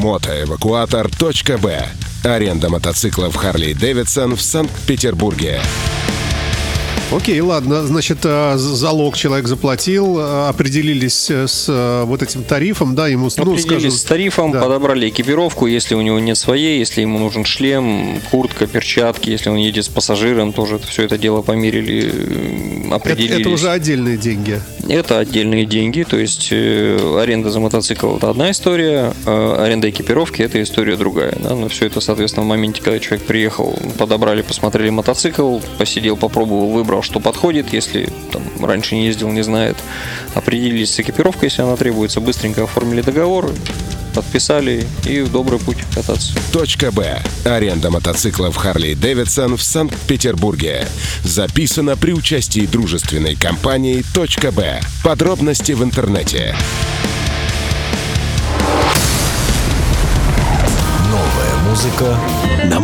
Мотоэвакуатор.б. Аренда мотоциклов Harley-Davidson в Санкт-Петербурге. Окей, ладно, значит, залог человек заплатил, определились с вот этим тарифом, да, ему, определились с тарифом, да. Подобрали экипировку, если у него нет своей, если ему нужен шлем, куртка, перчатки, если он едет с пассажиром, тоже все это дело померили, определились. Это уже отдельные деньги? Это отдельные деньги, то есть аренда за мотоцикл – это одна история, аренда экипировки – это история другая. Да? Но все это, соответственно, в моменте, когда человек приехал, подобрали, посмотрели мотоцикл, посидел, попробовал, выбрал, что подходит, если там, раньше не ездил, не знает, определились с экипировкой, если она требуется, быстренько оформили договор, подписали и в добрый путь кататься. .б. Аренда мотоциклов Harley-Davidson в Санкт-Петербурге. Записано при участии дружественной компании .б. Подробности в интернете. Новая музыка на